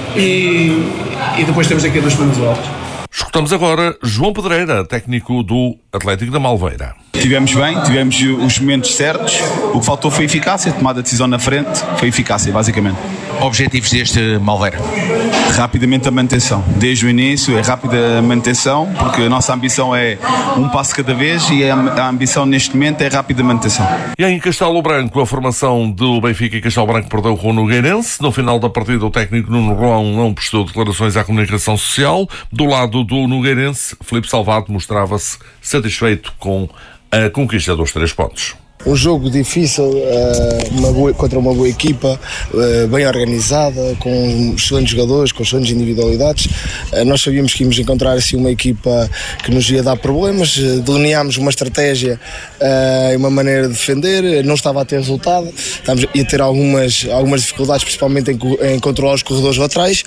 E, e depois temos aqui duas semanas altas. Escutamos agora João Pedreira, técnico do Atlético da Malveira. Tivemos bem, tivemos os momentos certos. O que faltou foi eficácia, tomada a decisão na frente, foi eficácia, basicamente. Objetivos deste Malveira? Rapidamente a manutenção. Desde o início é rápida a manutenção, porque a nossa ambição é um passo cada vez e a, a ambição neste momento é rápida manutenção. E em Castelo Branco, a formação do Benfica e Castelo Branco perdeu com o Nogueirense. No final da partida, o técnico Nuno Rolão não prestou declarações à comunicação social. Do lado do Nogueirense, Filipe Salvato mostrava-se satisfeito com a conquista dos três pontos. Um jogo difícil, uma boa, contra uma boa equipa, bem organizada, com excelentes jogadores, com excelentes individualidades. Nós sabíamos que íamos encontrar assim, uma equipa que nos ia dar problemas, delineámos uma estratégia e uma maneira de defender, não estava a ter resultado, estávamos a ter algumas, algumas dificuldades, principalmente em, em controlar os corredores laterais,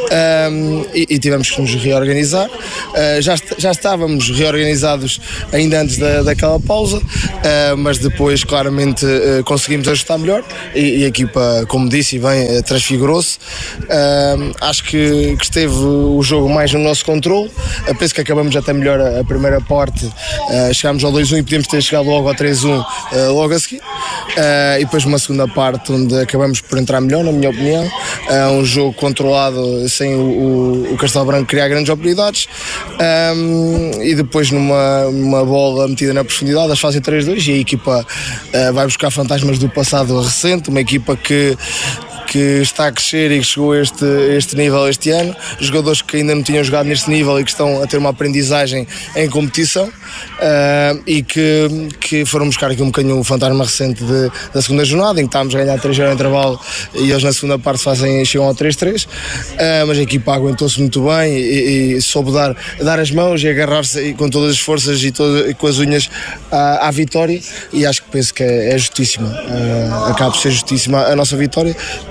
e, e tivemos que nos reorganizar. Já, já estávamos reorganizados ainda antes da, daquela pausa, mas depois Depois, claramente, uh, conseguimos ajustar melhor e, e a equipa, como disse bem, uh, transfigurou-se. Uh, acho que, que esteve o jogo mais no nosso controle. Uh, penso que acabamos até melhor a, a primeira parte. Uh, chegámos ao dois a um e podíamos ter chegado logo ao três a um uh, logo a seguir. Uh, e depois uma segunda parte onde acabamos por entrar melhor, na minha opinião. Uh, um jogo controlado, sem o, o, o Castelo Branco criar grandes oportunidades. Um, e depois numa, numa bola metida na profundidade, as fazem três a dois e a equipa Uh, vai buscar fantasmas do passado recente, uma equipa que que está a crescer e que chegou a este, este nível este ano, jogadores que ainda não tinham jogado neste nível e que estão a ter uma aprendizagem em competição uh, e que, que foram buscar aqui um bocadinho o fantasma recente de, da segunda jornada, em que estávamos a ganhar três a zero em intervalo e eles na segunda parte fazem, chegam ao três a três, uh, mas a equipa aguentou-se muito bem e, e soube dar, dar as mãos e agarrar-se com todas as forças e, todo, e com as unhas à, à vitória, e acho que penso que é, é justíssima, uh, acaba por ser justíssima a nossa vitória.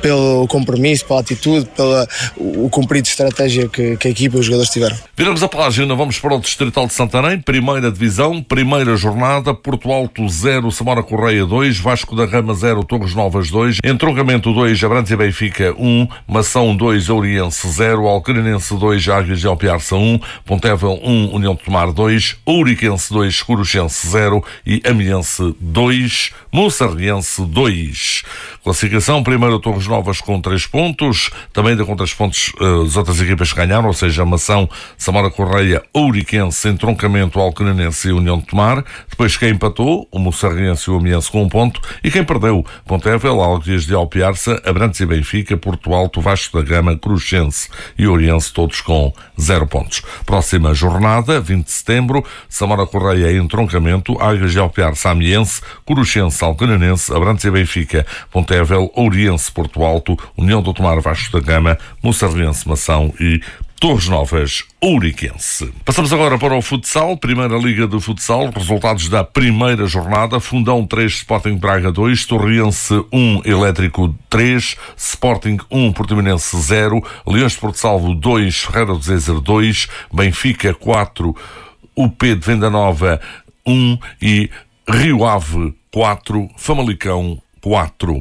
pelo compromisso, pela atitude, pelo o cumprir de estratégia que, que a equipa e os jogadores tiveram. Viramos a página, vamos para o Distrital de Santarém, primeira divisão, primeira jornada, Porto Alto zero, Samora Correia dois, Vasco da Gama zero, Torres Novas dois, Entroncamento dois, Abrantes e Benfica um, Mação dois, Ouriense zero, Alcarinense dois, Águias de Alpiarça um, Pontevel um, União de Tomar dois, Ouriquense dois, Coruchense zero e Amiense dois, Monserriense dois. Classificação, primeiro Torres Novas com três pontos, também ainda com três pontos uh, as outras equipas que ganharam, ou seja, Mação, Samora Correia, Ouriquense, Entroncamento, Alcarinense e União de Tomar. Depois quem empatou, o Monserriense e o Amiense com um ponto, e quem perdeu, Pontevel, Águias de Alpiarça, Abrantes e Benfica, Porto Alto, Vasco da Gama, Coruchense e Ouriense, todos com zero pontos. Próxima jornada, vinte de setembro, Samora Correia, Entroncamento, Águias de Alpiarça, Amiense, Coruchense, Alcarinense, Abrantes e Benfica, Pontevel, Ouriense, Porto Alto, União do Tomar, Vasco da Gama, Monserriense, Mação e Torres Novas, Ouriquense. Passamos agora para o futsal, Primeira Liga de Futsal, resultados da primeira jornada: Fundão três, Sporting Braga dois, Torriense um, Elétrico três, Sporting um, Portimonense zero, Leões de Porto Salvo dois, Ferreira do Zezer dois, Benfica quatro, U P de Venda Nova um e Rio Ave quatro, Famalicão quatro.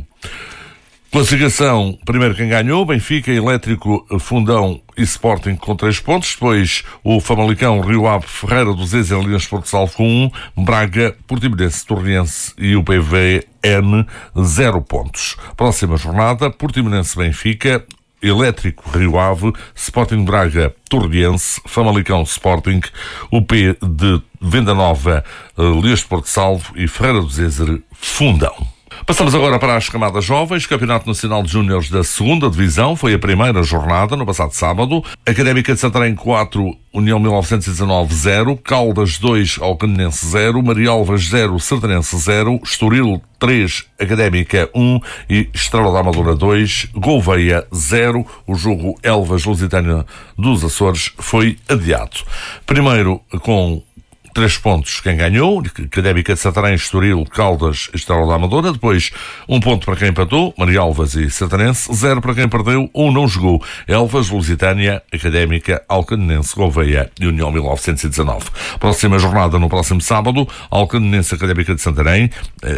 Classificação, primeiro quem ganhou, Benfica, Elétrico, Fundão e Sporting com três pontos, depois o Famalicão, Rio Ave, Ferreira do Zezer, Leões de Porto Salvo com um, Braga, Portimonense, Torriense e o P V N zero pontos. Próxima jornada, Portimonense, Benfica, Elétrico, Rio Ave, Sporting Braga, Torriense, Famalicão, Sporting, U P de Venda Nova, Leões de Porto Salvo e Ferreira do Zezer, Fundão. Passamos agora para as camadas jovens. Campeonato Nacional de Júniores da segunda Divisão. Foi a primeira jornada, no passado sábado. Académica de Santarém quatro, União mil novecentos e dezanove zero, Caldas dois, Alcaninense zero, Marialvas zero, Sertanense zero, Estoril três, Académica um e Estrela da Amadora dois, Gouveia zero. O jogo Elvas-Lusitânia dos Açores foi adiado. Primeiro com três pontos quem ganhou, Académica de Santarém, Estoril, Caldas e Estrela da Amadora. Depois um ponto para quem empatou, Marialvas e Sertanense, zero para quem perdeu ou não jogou, Elvas, Lusitânia, Académica, Alcaninense, Gouveia e União mil novecentos e dezanove. Próxima jornada no próximo sábado, Alcaninense, Académica de Santarém,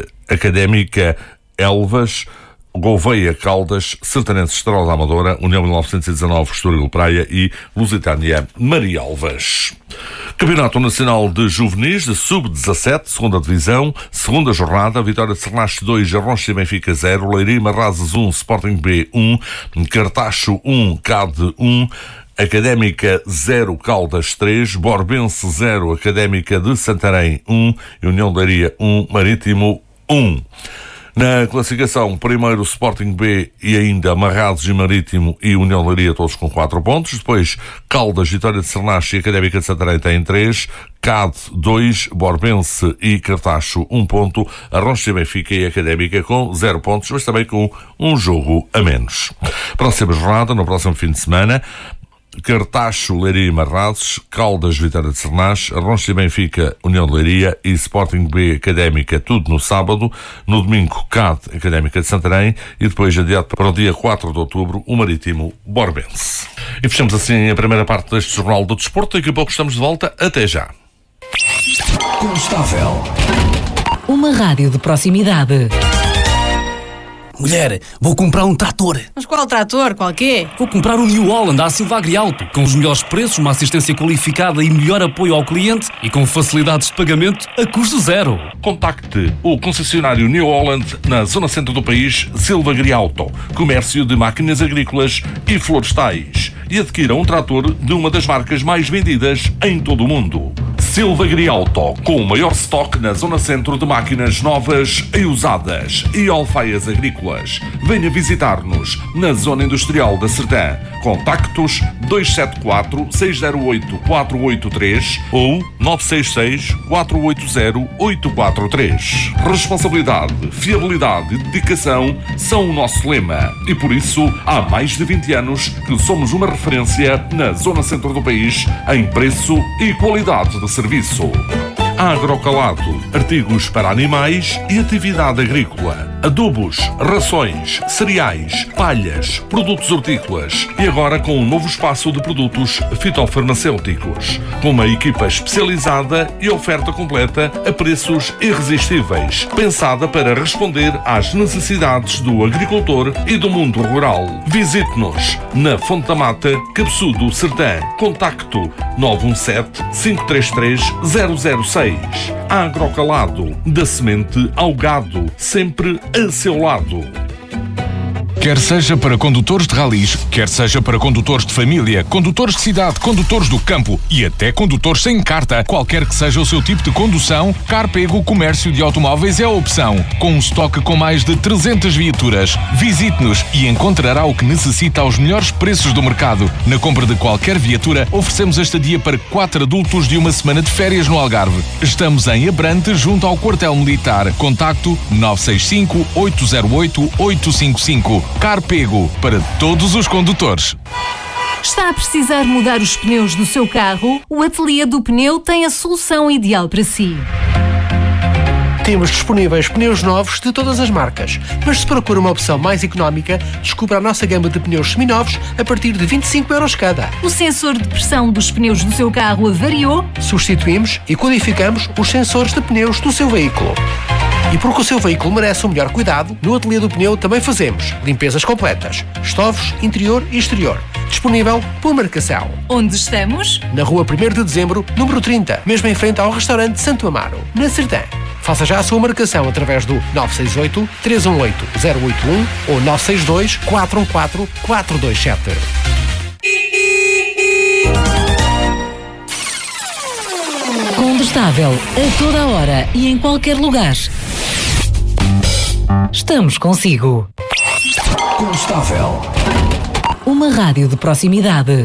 Académica, Elvas, Gouveia, Caldas, Sertanense, Estrela da Amadora, União mil novecentos e dezanove, Estoril, Praia e Lusitânia, Marialvas. Campeonato Nacional de Juvenis de sub dezassete, segunda Divisão, segunda jornada, Vitória de Sernache dois, Arronches e Benfica zero, Leiria Marrazes um, Sporting B um, Cartacho um, C A D um, Académica zero, Caldas três, Borbense zero, Académica de Santarém um, União de Leiria um, Marítimo um. Na classificação, primeiro Sporting B e ainda Marrazes e Marítimo e União de Leiria, todos com quatro pontos. Depois Caldas, Vitória de Sernache e Académica de Santarém têm três, C A D dois, Borbense e Cartacho um ponto, Arronches e Benfica e Académica com zero pontos, mas também com um jogo a menos. Próxima jornada, no próximo fim de semana, Cartacho, Leiria e Marrazes, Caldas, Vitória de Sernache, Arronches e Benfica, União de Leiria e Sporting B, Académica, tudo no sábado. No domingo, C A D, Académica de Santarém e depois adiado para o dia quatro de outubro, o Marítimo Borbense. E fechamos assim a primeira parte deste Jornal do Desporto. Daqui a pouco estamos de volta. Até já. Constável. Uma rádio de proximidade. Mulher, vou comprar um trator. Mas qual trator? Qual quê? Vou comprar um New Holland à Silva Agrialto, com os melhores preços, uma assistência qualificada e melhor apoio ao cliente e com facilidades de pagamento a custo zero. Contacte o concessionário New Holland na zona centro do país, Silva Agrialto, comércio de máquinas agrícolas e florestais, e adquira um trator de uma das marcas mais vendidas em todo o mundo. Silva Agrialto, com o maior estoque na zona centro de máquinas novas e usadas e alfaias agrícolas. Venha visitar-nos na Zona Industrial da Sertã. Contactos dois sete quatro, seis zero oito, quatro oito três ou nove seis seis, quatro oito zero, oito quatro três. Responsabilidade, fiabilidade e dedicação são o nosso lema e por isso há mais de vinte anos que somos uma referência na zona centro do país em preço e qualidade de serviço. Agrocalato, artigos para animais e atividade agrícola. adubos, rações, cereais, palhas, produtos hortícolas e agora com um novo espaço de produtos fitofarmacêuticos, com uma equipa especializada e oferta completa a preços irresistíveis, pensada para responder às necessidades do agricultor e do mundo rural. Visite-nos na Fonte da Mata, Cabeçudo, Sertã. Contacto nove um sete, cinco três três, zero zero seis. Agrocalado, da semente ao gado, sempre a seu lado. Quer seja para condutores de ralis, quer seja para condutores de família, condutores de cidade, condutores do campo e até condutores sem carta, qualquer que seja o seu tipo de condução, Carpego Comércio de Automóveis é a opção. Com um estoque com mais de trezentas viaturas, visite-nos e encontrará o que necessita aos melhores preços do mercado. Na compra de qualquer viatura, oferecemos a estadia para quatro adultos de uma semana de férias no Algarve. Estamos em Abrante, junto ao quartel militar. Contacto nove seis cinco, oito zero oito, oito cinco cinco. Carpego, para todos os condutores. Está a precisar mudar os pneus do seu carro? O Ateliê do Pneu tem a solução ideal para si. Temos disponíveis pneus novos de todas as marcas, mas se procura uma opção mais económica, descubra a nossa gama de pneus seminovos a partir de vinte e cinco euros cada. O sensor de pressão dos pneus do seu carro avariou? Substituímos e codificamos os sensores de pneus do seu veículo. E porque o seu veículo merece o melhor cuidado, no Ateliê do Pneu também fazemos limpezas completas, estovos, interior e exterior. Disponível por marcação. Onde estamos? Na rua primeiro de dezembro, número trinta, mesmo em frente ao restaurante Santo Amaro, na Sertã. Faça já a sua marcação através do nove seis oito, três um oito, zero oito um ou nove seis dois, quatro um quatro, quatro dois sete. Combustável a toda hora e em qualquer lugar. Estamos consigo. Combustável. Uma rádio de proximidade.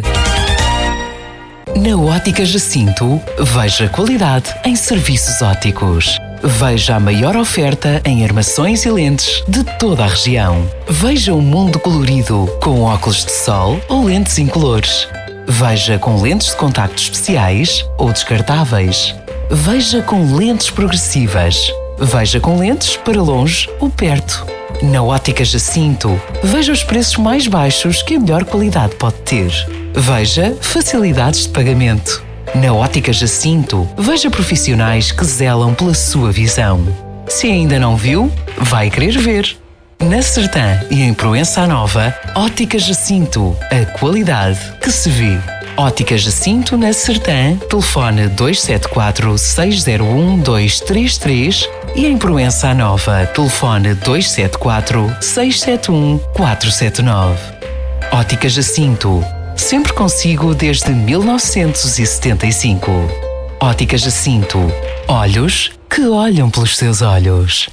Na Ótica Jacinto, veja qualidade em serviços ópticos. Veja a maior oferta em armações e lentes de toda a região. Veja um mundo colorido com óculos de sol ou lentes incolores. Veja com lentes de contacto especiais ou descartáveis. Veja com lentes progressivas. Veja com lentes para longe ou perto. Na Ótica Jacinto, veja os preços mais baixos que a melhor qualidade pode ter. Veja facilidades de pagamento. Na Ótica Jacinto, veja profissionais que zelam pela sua visão. Se ainda não viu, vai querer ver. Na Sertã e em Proença Nova, Ótica Jacinto, a qualidade que se vê. Ótica Jacinto na Sertã, telefone dois sete quatro, seis zero um, dois três três e em Proença Nova, telefone dois sete quatro, seis sete um, quatro sete nove. Ótica Jacinto, sempre consigo desde mil novecentos e setenta e cinco. Ótica Jacinto, olhos que olham pelos seus olhos.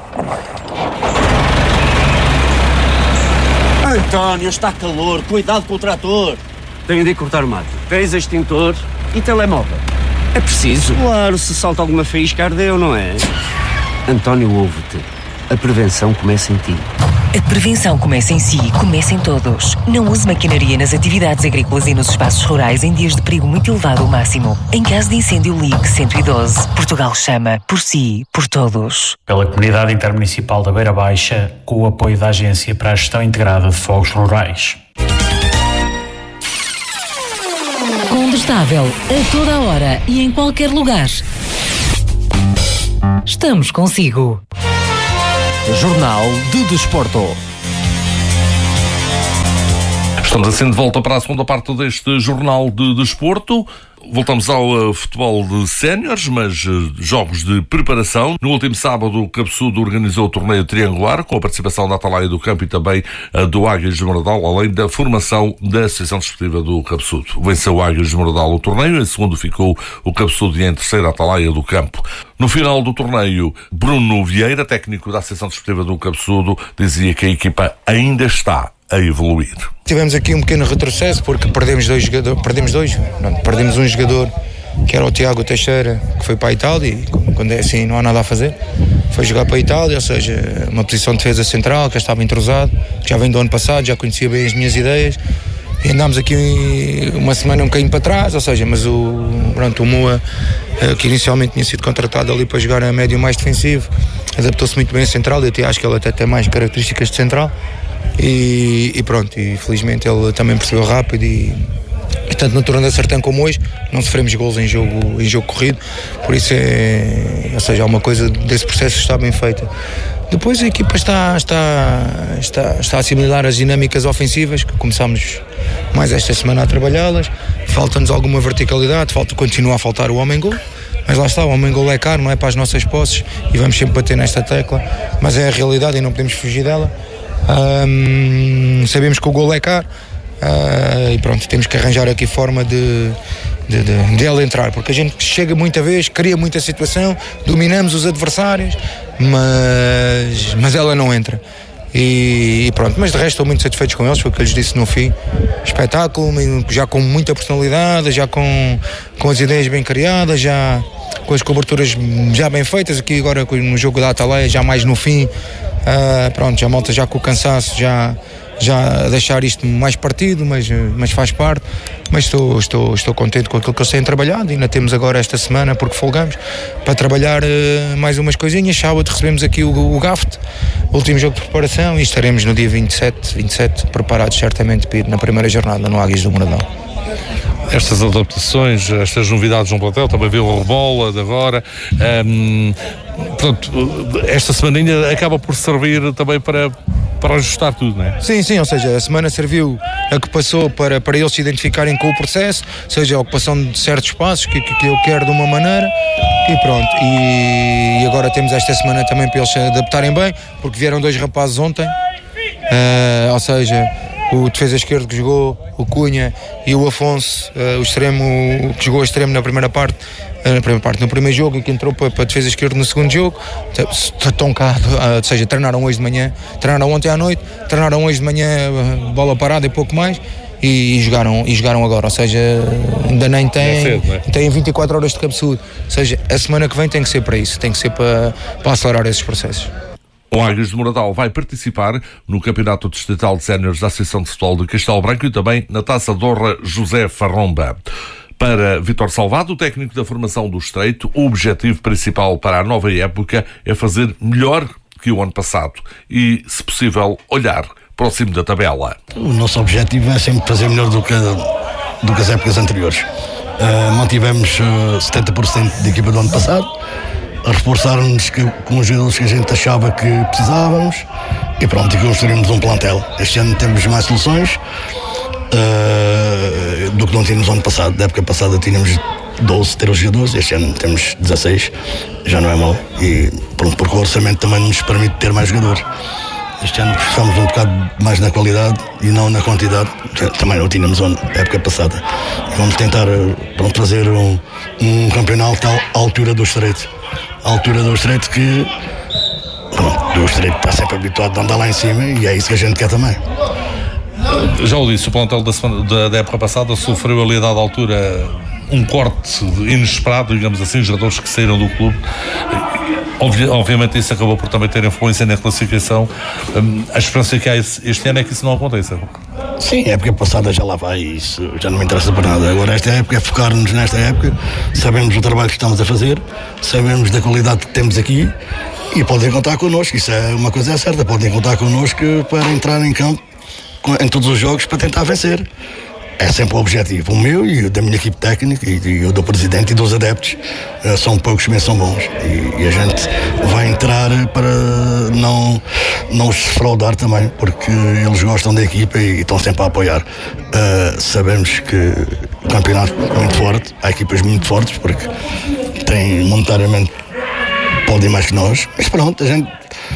António, está calor, cuidado com o trator. Tenho de ir cortar o mato. Tens extintor e telemóvel. É preciso? Claro, se salta alguma faísca ardeu, não é? António, ouve-te. A prevenção começa em ti. A prevenção começa em si, começa em todos. Não use maquinaria nas atividades agrícolas e nos espaços rurais em dias de perigo muito elevado ao máximo. Em caso de incêndio, ligue cento e doze. Portugal chama por si, por todos. Pela Comunidade Intermunicipal da Beira Baixa, com o apoio da Agência para a Gestão Integrada de Fogos Rurais. Combustável a toda hora e em qualquer lugar. Estamos consigo. Jornal de Desporto. Estamos assim de volta para a segunda parte deste Jornal de Desporto. Voltamos ao uh, futebol de séniores, mas uh, jogos de preparação. No último sábado, o Cabeçudo organizou o torneio triangular, com a participação da Atalaia do Campo e também uh, do Águias de Moradal, além da formação da Associação Desportiva do Cabeçudo. Venceu o Águias de Moradal o torneio, em segundo ficou o Cabeçudo e em terceiro a Atalaia do Campo. No final do torneio, Bruno Vieira, técnico da Associação Desportiva do Cabeçudo, dizia que a equipa ainda está a evoluir. Tivemos aqui um pequeno retrocesso porque perdemos dois jogadores, perdemos dois, não, perdemos um jogador que era o Tiago Teixeira, que foi para a Itália, e quando é assim não há nada a fazer, foi jogar para a Itália, ou seja, uma posição de defesa central, que já estava entrosado, que já vem do ano passado, já conhecia bem as minhas ideias, e andámos aqui uma semana um bocadinho para trás, ou seja, mas o, pronto, o Moa, que inicialmente tinha sido contratado ali para jogar a médio mais defensivo, adaptou-se muito bem a central, eu até acho que ele até tem mais características de central e, e pronto, e felizmente ele também percebeu rápido e, e tanto no Torneio da Sertã como hoje não sofremos golos em jogo, em jogo corrido, por isso é, ou seja, alguma coisa desse processo está bem feita. Depois a equipa está, está, está, está a assimilar as dinâmicas ofensivas que começámos mais esta semana a trabalhá-las. Falta-nos alguma verticalidade, falta, continua a faltar o homem-gol, mas lá está, o homem-gol é caro, não é para as nossas posses e vamos sempre bater nesta tecla, mas é a realidade e não podemos fugir dela. Hum, sabemos que o gol é caro uh, e pronto, temos que arranjar aqui forma de, de, de, de ela entrar, porque a gente chega muita vez, cria muita situação, dominamos os adversários, mas, mas ela não entra. E, e pronto, mas de resto estou muito satisfeito com eles, foi o que eu lhes disse no fim. Espetáculo, já com muita personalidade, já com, com as ideias bem criadas, já com as coberturas já bem feitas. Aqui agora no jogo da Ataleia, já mais no fim, uh, pronto, já malta já com o cansaço, já, já a deixar isto mais partido, mas, mas faz parte. Mas estou, estou, estou contente com aquilo que eles têm trabalhado. Ainda temos agora esta semana, porque folgamos, para trabalhar uh, mais umas coisinhas. Sábado recebemos aqui o, o G A F T, último jogo de preparação, e estaremos no dia vinte e sete, vinte e sete preparados certamente para ir na primeira jornada no Águias do Moradão. Estas adaptações, estas novidades no plantel, também vê o Rebola de agora, um, portanto, esta semaninha acaba por servir também para, para ajustar tudo, não é? Sim, sim, ou seja, a semana serviu a que passou para, para eles se identificarem com o processo, ou seja, a ocupação de certos espaços que, que, que eu quero de uma maneira e pronto, e, e agora temos esta semana também para eles se adaptarem bem, porque vieram dois rapazes ontem, uh, ou seja, o defesa esquerdo que jogou, o Cunha, e o Afonso, uh, o extremo, que jogou a extremo na primeira parte, uh, na primeira parte, no primeiro jogo, e que entrou para, para a defesa esquerda no segundo jogo. Estão cá, uh, ou seja, treinaram hoje de manhã, treinaram ontem à noite, treinaram hoje de manhã, uh, bola parada e pouco mais, e, e, jogaram, e jogaram agora, ou seja, ainda nem têm, é cedo, é? têm vinte e quatro horas de cabeçudo, ou seja, a semana que vem tem que ser para isso, tem que ser para, para acelerar esses processos. O Águias do Moradão vai participar no Campeonato Distrital de Séniores da Associação de Futebol de Castelo Branco e também na Taça de Honra José Farromba. Para Vítor Salvado, o técnico da formação do Estreito, o objetivo principal para a nova época é fazer melhor que o ano passado e, se possível, olhar para o cimo da tabela. O nosso objetivo é sempre fazer melhor do que, do que as épocas anteriores. Uh, mantivemos uh, setenta por cento da equipa do ano passado, a reforçar-nos com os jogadores que a gente achava que precisávamos e pronto, e construímos um plantel. Este ano temos mais soluções uh, do que não tínhamos no ano passado. Da época passada tínhamos doze, treze jogadores, este ano temos dezasseis, já não é mau, e pronto, porque o orçamento também nos permite ter mais jogadores. Este ano estamos um bocado mais na qualidade e não na quantidade, também não tínhamos na época passada. E vamos tentar pronto, fazer um, um campeonato à altura do Estreito. À altura do Estreito que pronto, o Estreito está sempre habituado a andar lá em cima e é isso que a gente quer também. Já o disse, o plantel da, semana, da, da época passada sofreu ali a dada altura um corte inesperado, digamos assim, jogadores que saíram do clube. Obvi- obviamente isso acabou por também ter influência na classificação. Um, a esperança que há este ano é que isso não aconteça. Sim, a época passada já lá vai, isso já não me interessa para nada. Agora esta época é focar-nos nesta época, sabemos o trabalho que estamos a fazer, sabemos da qualidade que temos aqui e podem contar connosco, isso é uma coisa certa, podem contar connosco para entrar em campo em todos os jogos para tentar vencer. É sempre o objetivo, o meu e o da minha equipe técnica e, e o do presidente e dos adeptos. Uh, são poucos, mas são bons. E, e a gente vai entrar para não, não os defraudar também, porque eles gostam da equipa e, e estão sempre a apoiar. Uh, sabemos que o campeonato é muito forte, há equipas muito fortes, porque têm monetariamente, podem mais que nós, mas pronto, a gente